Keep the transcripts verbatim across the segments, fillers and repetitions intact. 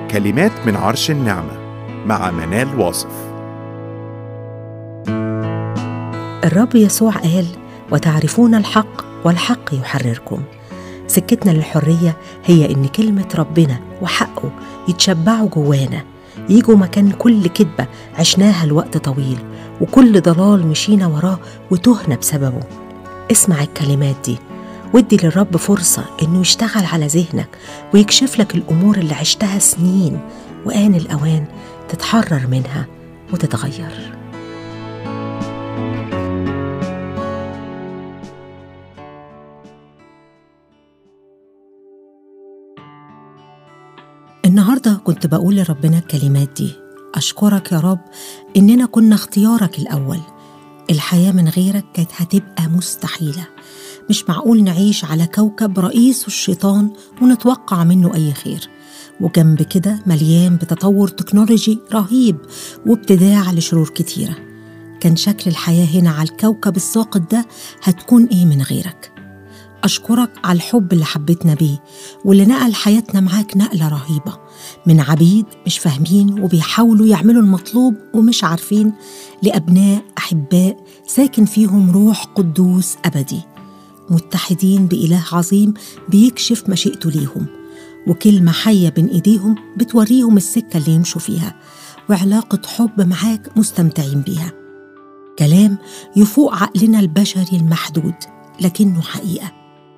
كلمات من عرش النعمة مع منال واصف. الرب يسوع قال: وتعرفون الحق والحق يحرركم. سكتنا للحرية هي إن كلمة ربنا وحقه يتشبعوا جوانا، يجوا مكان كل كذبة عشناها لوقت طويل وكل ضلال مشينا وراه وتهنا بسببه. اسمع الكلمات دي وادي للرب فرصة إنه يشتغل على ذهنك ويكشف لك الأمور اللي عشتها سنين، وآن الأوان تتحرر منها وتتغير. النهاردة كنت بقول لربنا الكلمات دي: أشكرك يا رب إننا كنا اختيارك الأول. الحياة من غيرك كانت هتبقى مستحيلة. مش معقول نعيش على كوكب رئيسه الشيطان ونتوقع منه أي خير، وجنب كده مليان بتطور تكنولوجي رهيب وابتداع لشرور كتيرة. كان شكل الحياة هنا على الكوكب الساقط ده هتكون إيه من غيرك؟ أشكرك على الحب اللي حبيتنا بيه واللي نقل حياتنا معاك نقلة رهيبة، من عبيد مش فاهمين وبيحاولوا يعملوا المطلوب ومش عارفين، لأبناء أحباء ساكن فيهم روح قدوس أبدي، متحدين بإله عظيم بيكشف مشيئته ليهم، وكلمة حية بين إيديهم بتوريهم السكة اللي يمشوا فيها، وعلاقة حب معاك مستمتعين بيها. كلام يفوق عقلنا البشري المحدود لكنه حقيقة.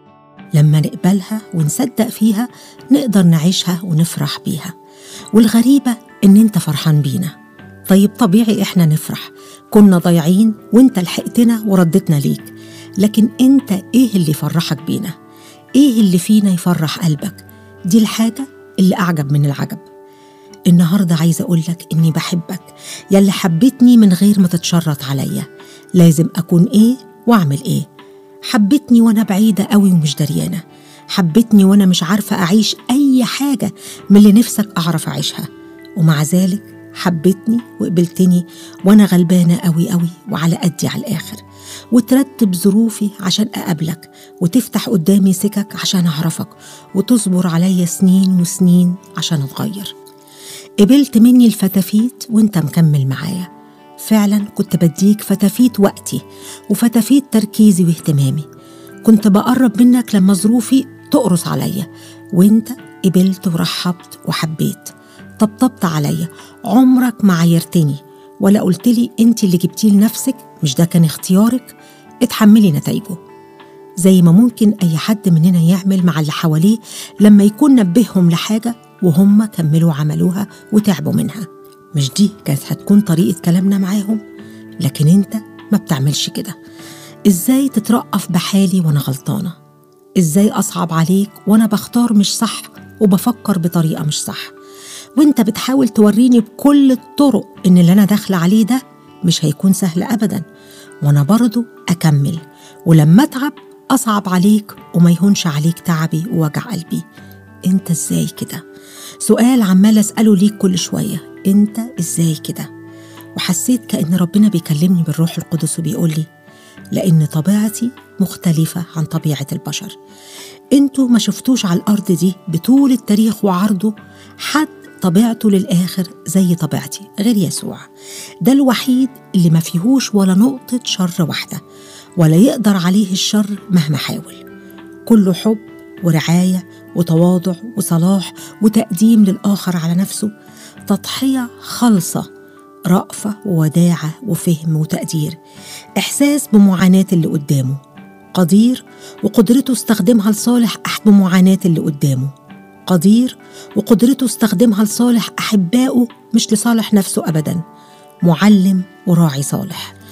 لما نقبلها ونصدق فيها نقدر نعيشها ونفرح بيها. والغريبة إن أنت فرحان بينا. طيب طبيعي إحنا نفرح، كنا ضايعين وإنت لحقتنا وردتنا ليك، لكن أنت إيه اللي يفرحك بينا؟ إيه اللي فينا يفرح قلبك؟ دي الحاجة اللي أعجب من العجب. النهاردة عايزة أقولك إني بحبك، يلي حبيتني من غير ما تتشرط عليا لازم أكون إيه وأعمل إيه. حبتني وأنا بعيدة قوي ومش دريانة، حبتني وأنا مش عارفة أعيش أي حاجة من اللي نفسك أعرف أعيشها، ومع ذلك حبتني وقبلتني وأنا غلبانة قوي قوي وعلى قدي على الآخر، وترتب ظروفي عشان أقابلك، وتفتح قدامي سكك عشان أعرفك، وتصبر عليا سنين وسنين عشان أتغير. قبلت مني الفتافيت وانت مكمل معايا. فعلا كنت بديك فتافيت وقتي وفتافيت تركيزي واهتمامي. كنت بقرب منك لما ظروفي تقرص عليا، وانت قبلت ورحبت وحبيت. طبطبت عليا، عمرك ما عايرتني ولا قلت لي انت اللي جبتيه لنفسك، مش ده كان اختيارك، اتحملي نتائجه. زي ما ممكن اي حد مننا يعمل مع اللي حواليه لما يكون نبههم لحاجة وهم كملوا عملوها وتعبوا منها. مش دي كانت هتكون طريقة كلامنا معاهم؟ لكن انت ما بتعملش كده. ازاي تترقف بحالي وانا غلطانة؟ ازاي اصعب عليك وانا بختار مش صح وبفكر بطريقة مش صح؟ وانت بتحاول توريني بكل الطرق ان اللي انا داخلة عليه ده مش هيكون سهل ابدا، وانا برضو اكمل، ولما اتعب اصعب عليك وما يهونش عليك تعبي ووجع قلبي. انت ازاي كده؟ سؤال عمال اسأله ليك كل شوية، انت ازاي كده؟ وحسيت كأن ربنا بيكلمني بالروح القدس وبيقول لي: لأن طبيعتي مختلفة عن طبيعة البشر. انتوا ما شفتوش على الأرض دي بطول التاريخ وعرضه حد طبيعته للآخر زي طبيعتي غير يسوع. ده الوحيد اللي ما فيهوش ولا نقطة شر واحدة، ولا يقدر عليه الشر مهما حاول. كله حب ورعاية وتواضع وصلاح وتقديم للآخر على نفسه، تضحية خالصة، رأفة ووداعة وفهم وتقدير، إحساس بمعاناة اللي قدامه، قدير وقدرته استخدمها لصالح أحب معاناة اللي قدامه، قدير وقدرته استخدمها لصالح أحبائه مش لصالح نفسه أبدا، معلم وراعي صالح.